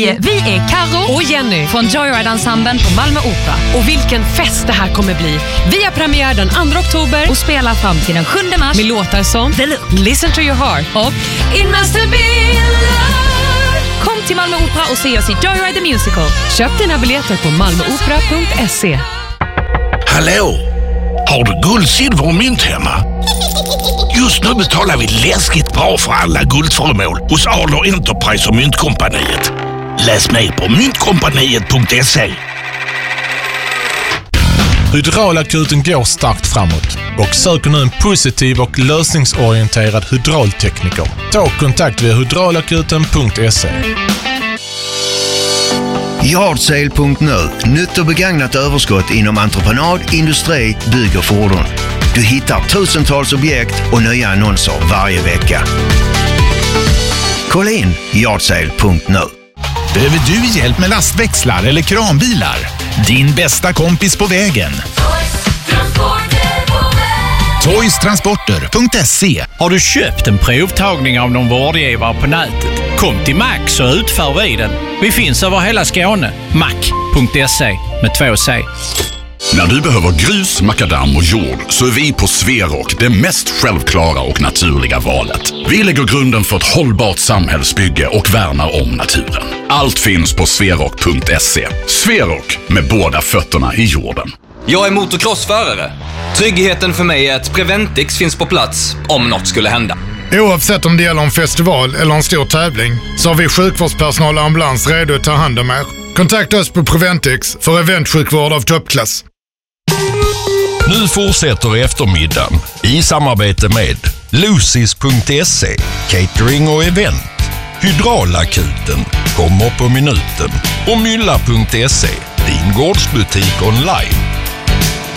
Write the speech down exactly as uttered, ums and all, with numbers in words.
Hej, vi är Karo och Jenny från Joyride-ensemblen på Malmö Opera. Och vilken fest det här kommer bli. Vi har premiär den andra oktober Och spelar fram till den sjunde mars med låtar som The Look, Listen to your heart och It must have been love. Kom till Malmö Opera och se oss i Joyride the Musical. Köp dina biljetter på malmöopera punkt se. Hallå? Har du guld, silver och mynt hemma? Just nu betalar vi läskigt bra för alla guldföremål hos Adler Enterprise och Myntkompaniet. Läs mer på myntkompaniet punkt se. Hydraulakuten går starkt framåt och söker nu en positiv och lösningsorienterad hydraultekniker. Ta kontakt via hydraulakuten punkt se. Yardsale punkt nu. Nytt och begagnat överskott inom entreprenad, industri, bygg och fordon. Du hittar tusentals objekt och nya annonser varje vecka. Kolla in yardsale punkt nu. Behöver du hjälp med lastväxlar eller kranbilar? Din bästa kompis på vägen. toys transporter punkt se. Har du köpt en provtagning av någon vårdgivare på nätet? Kom till Max och utför vi den. Vi finns över hela Skåne. mac punkt se med två C. När du behöver grus, makadam och jord så är vi på Sverok det mest självklara och naturliga valet. Vi lägger grunden för ett hållbart samhällsbygge och värnar om naturen. Allt finns på sverok punkt se. Sverok, med båda fötterna i jorden. Jag är motocrossförare. Tryggheten för mig är att Preventix finns på plats om något skulle hända. Oavsett om det gäller en festival eller en stor tävling så har vi sjukvårdspersonal och ambulans redo att ta hand om er. Kontakta oss på Preventix för eventsjukvård av toppklass. Nu fortsätter eftermiddagen i samarbete med Lucis punkt se, catering och event, Hydraulakuten, kommer på minuten och Mylla punkt se, din gårdsbutik online.